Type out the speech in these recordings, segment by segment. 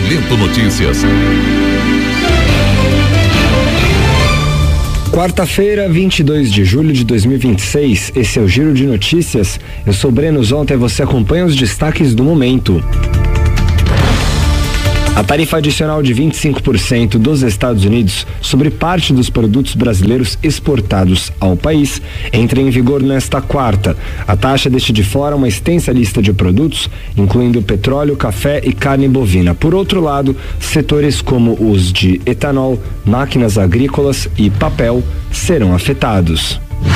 Elemento Notícias. Quarta-feira, 22 de julho de 2026, esse é o Giro de Notícias. Eu sou Breno Zonta e você acompanha os destaques do momento. A tarifa adicional de 25% dos Estados Unidos sobre parte dos produtos brasileiros exportados ao país entra em vigor nesta quarta. A taxa deixa de fora uma extensa lista de produtos, incluindo petróleo, café e carne bovina. Por outro lado, setores como os de etanol, máquinas agrícolas e papel serão afetados.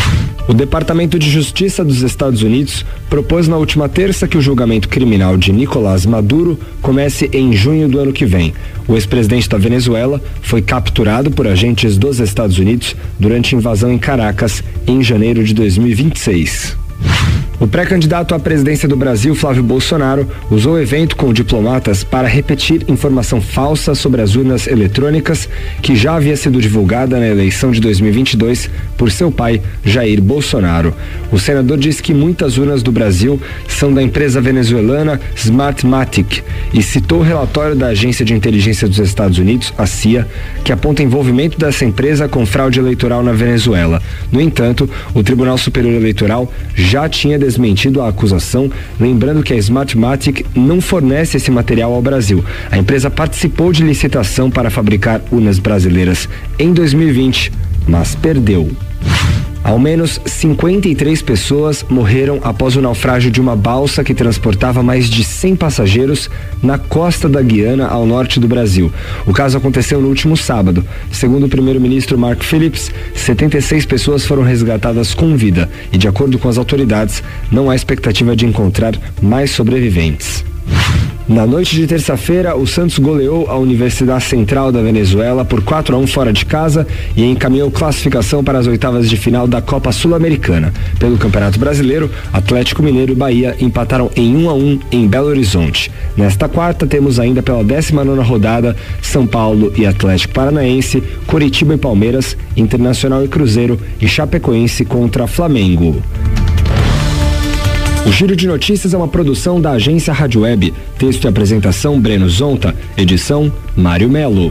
O Departamento de Justiça dos Estados Unidos propôs na última terça que o julgamento criminal de Nicolás Maduro comece em junho do ano que vem. O ex-presidente da Venezuela foi capturado por agentes dos Estados Unidos durante a invasão em Caracas em janeiro de 2026. O pré-candidato à presidência do Brasil, Flávio Bolsonaro, usou o evento com diplomatas para repetir informação falsa sobre as urnas eletrônicas que já havia sido divulgada na eleição de 2022 por seu pai, Jair Bolsonaro. O senador disse que muitas urnas do Brasil são da empresa venezuelana Smartmatic e citou o relatório da Agência de Inteligência dos Estados Unidos, a CIA, que aponta envolvimento dessa empresa com fraude eleitoral na Venezuela. No entanto, o Tribunal Superior Eleitoral já tinha desmentido a acusação, lembrando que a Smartmatic não fornece esse material ao Brasil. A empresa participou de licitação para fabricar urnas brasileiras em 2020, mas perdeu. Ao menos 53 pessoas morreram após o naufrágio de uma balsa que transportava mais de 100 passageiros na costa da Guiana, ao norte do Brasil. O caso aconteceu no último sábado. Segundo o primeiro-ministro Mark Phillips, 76 pessoas foram resgatadas com vida e, de acordo com as autoridades, não há expectativa de encontrar mais sobreviventes. Na noite de terça-feira, o Santos goleou a Universidade Central da Venezuela por 4-1 fora de casa e encaminhou classificação para as oitavas de final da Copa Sul-Americana. Pelo Campeonato Brasileiro, Atlético Mineiro e Bahia empataram em 1-1 em Belo Horizonte. Nesta quarta, temos ainda pela 19ª rodada São Paulo e Atlético Paranaense, Coritiba e Palmeiras, Internacional e Cruzeiro e Chapecoense contra Flamengo. O Giro de Notícias é uma produção da agência Rádio Web. Texto e apresentação Breno Zonta. Edição Mário Melo.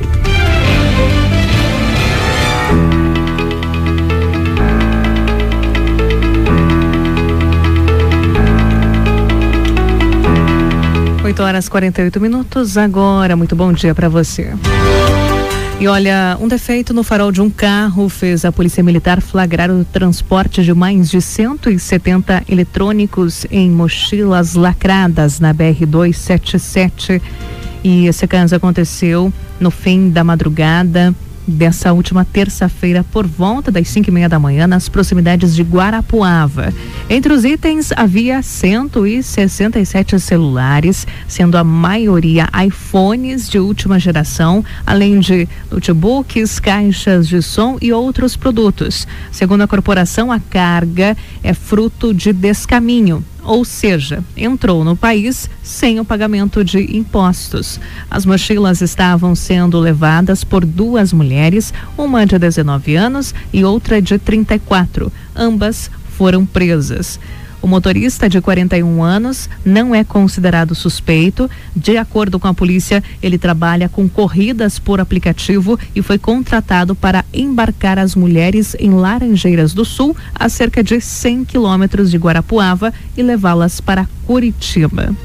Oito horas 48 minutos agora. Muito bom dia para você. E olha, um defeito no farol de um carro fez a Polícia Militar flagrar o transporte de mais de 170 eletrônicos em mochilas lacradas na BR-277. E esse caso aconteceu no fim da madrugada dessa última terça-feira, por volta das 5:30 da manhã, nas proximidades de Guarapuava. Entre os itens havia 167 celulares, sendo a maioria iPhones de última geração, além de notebooks, caixas de som e outros produtos. Segundo a corporação, a carga é fruto de descaminho, ou seja, entrou no país sem o pagamento de impostos. As mochilas estavam sendo levadas por duas mulheres, uma de 19 anos e outra de 34. Ambas foram presas. O motorista, de 41 anos, não é considerado suspeito. De acordo com a polícia, ele trabalha com corridas por aplicativo e foi contratado para embarcar as mulheres em Laranjeiras do Sul, a cerca de 100 quilômetros de Guarapuava, e levá-las para Curitiba.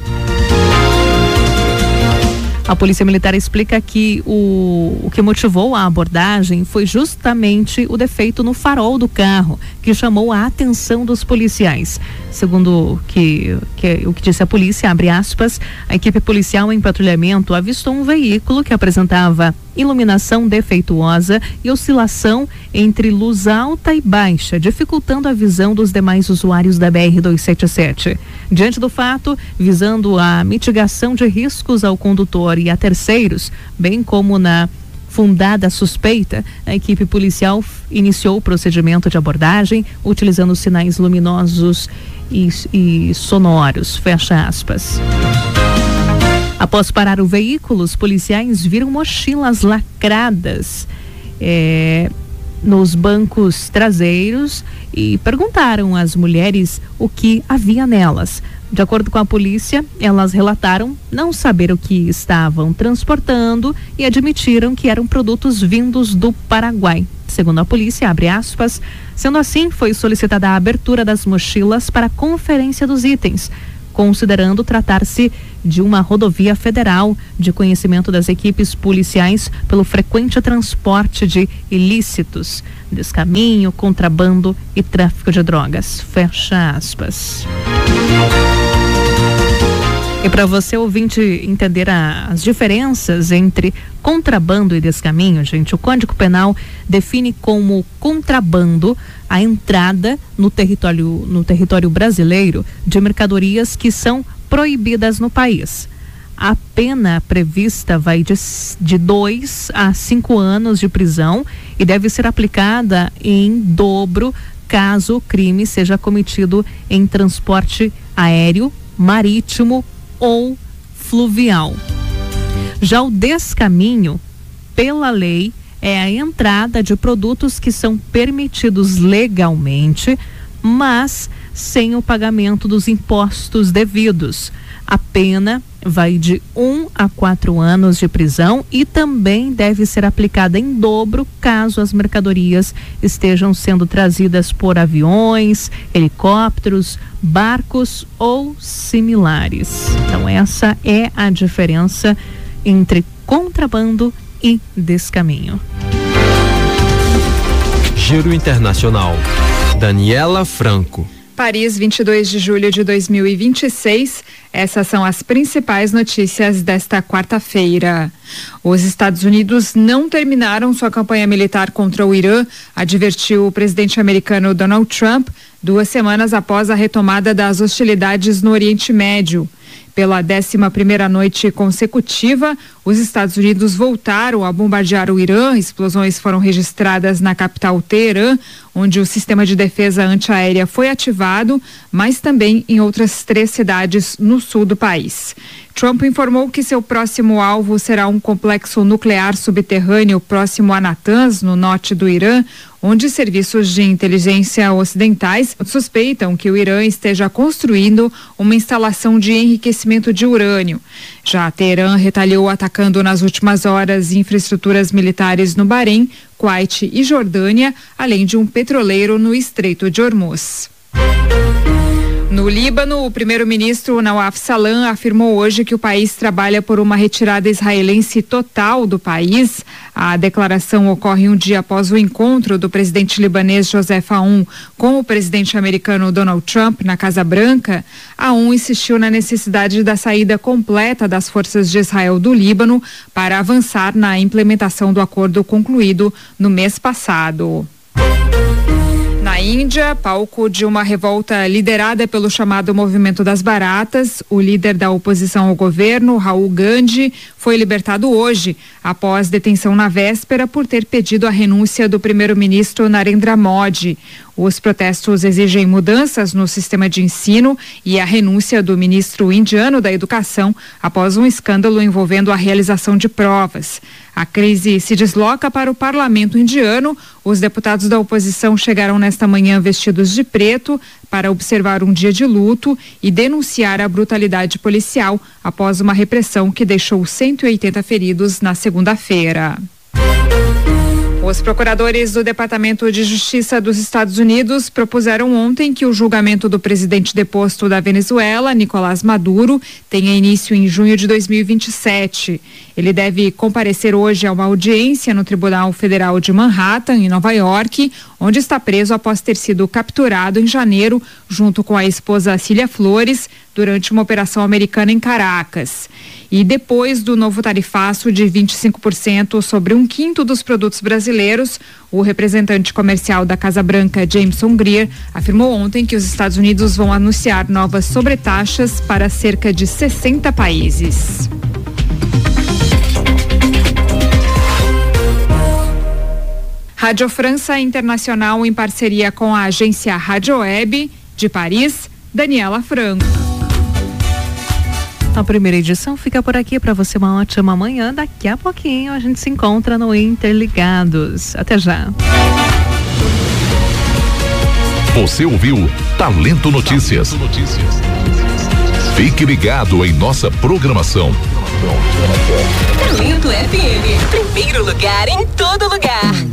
A Polícia Militar explica que o que motivou a abordagem foi justamente o defeito no farol do carro, que chamou a atenção dos policiais. Segundo o que disse a polícia, abre aspas, a equipe policial em patrulhamento avistou um veículo que apresentava iluminação defeituosa e oscilação entre luz alta e baixa, dificultando a visão dos demais usuários da BR-277. Diante do fato, visando a mitigação de riscos ao condutor e a terceiros, bem como na fundada suspeita, a equipe policial iniciou o procedimento de abordagem utilizando sinais luminosos e sonoros, fecha aspas. Após parar o veículo, os policiais viram mochilas lacradas nos bancos traseiros e perguntaram às mulheres o que havia nelas. De acordo com a polícia, elas relataram não saber o que estavam transportando e admitiram que eram produtos vindos do Paraguai. Segundo a polícia, abre aspas, sendo assim, foi solicitada a abertura das mochilas para a conferência dos itens, considerando tratar-se de uma rodovia federal de conhecimento das equipes policiais pelo frequente transporte de ilícitos, descaminho, contrabando e tráfico de drogas. Fecha aspas. E para você, ouvinte, entender as diferenças entre contrabando e descaminho, gente, o Código Penal define como contrabando a entrada no território brasileiro de mercadorias que são proibidas no país. A pena prevista vai de 2 a 5 anos de prisão e deve ser aplicada em dobro caso o crime seja cometido em transporte aéreo, marítimo ou fluvial. Já o descaminho, pela lei, é a entrada de produtos que são permitidos legalmente, mas sem o pagamento dos impostos devidos. A pena vai de 1 a 4 anos de prisão e também deve ser aplicada em dobro caso as mercadorias estejam sendo trazidas por aviões, helicópteros, barcos ou similares. Então essa é a diferença entre contrabando e descaminho. Giro Internacional. Daniela Franco. Paris, 22 de julho de 2026. Essas são as principais notícias desta quarta-feira. Os Estados Unidos não terminaram sua campanha militar contra o Irã, advertiu o presidente americano Donald Trump, 2 semanas após a retomada das hostilidades no Oriente Médio. Pela 11ª noite consecutiva, os Estados Unidos voltaram a bombardear o Irã. Explosões foram registradas na capital Teherã, onde o sistema de defesa antiaérea foi ativado, mas também em outras 3 cidades no sul do país. Trump informou que seu próximo alvo será um complexo nuclear subterrâneo próximo a Natanz, no norte do Irã, onde serviços de inteligência ocidentais suspeitam que o Irã esteja construindo uma instalação de enriquecimento de urânio. Já Teherã retaliou atacando nas últimas horas infraestruturas militares no Bahrein, Kuwait e Jordânia, além de um petroleiro no Estreito de Hormuz. No Líbano, o primeiro-ministro Nawaf Salam afirmou hoje que o país trabalha por uma retirada israelense total do país. A declaração ocorre um dia após o encontro do presidente libanês Joseph Aoun com o presidente americano Donald Trump na Casa Branca. Aoun insistiu na necessidade da saída completa das forças de Israel do Líbano para avançar na implementação do acordo concluído no mês passado. Na Índia, palco de uma revolta liderada pelo chamado Movimento das Baratas, o líder da oposição ao governo, Rahul Gandhi, foi libertado hoje, após detenção na véspera por ter pedido a renúncia do primeiro-ministro Narendra Modi. Os protestos exigem mudanças no sistema de ensino e a renúncia do ministro indiano da Educação após um escândalo envolvendo a realização de provas. A crise se desloca para o parlamento indiano. Os deputados da oposição chegaram nesta manhã vestidos de preto para observar um dia de luto e denunciar a brutalidade policial após uma repressão que deixou 180 feridos na segunda-feira. Os procuradores do Departamento de Justiça dos Estados Unidos propuseram ontem que o julgamento do presidente deposto da Venezuela, Nicolás Maduro, tenha início em junho de 2027. Ele deve comparecer hoje a uma audiência no Tribunal Federal de Manhattan, em Nova York, onde está preso após ter sido capturado em janeiro, junto com a esposa Cília Flores, durante uma operação americana em Caracas. E depois do novo tarifaço de 25% sobre 1/5 dos produtos brasileiros, o representante comercial da Casa Branca, Jameson Greer, afirmou ontem que os Estados Unidos vão anunciar novas sobretaxas para cerca de 60 países. Rádio França Internacional, em parceria com a agência Rádio Web de Paris, Daniela Franco. A primeira edição fica por aqui. Para você uma ótima manhã. Daqui a pouquinho a gente se encontra no Interligados. Até já. Você ouviu Talento Notícias. Fique ligado em nossa programação. Talento FM, primeiro lugar em todo lugar.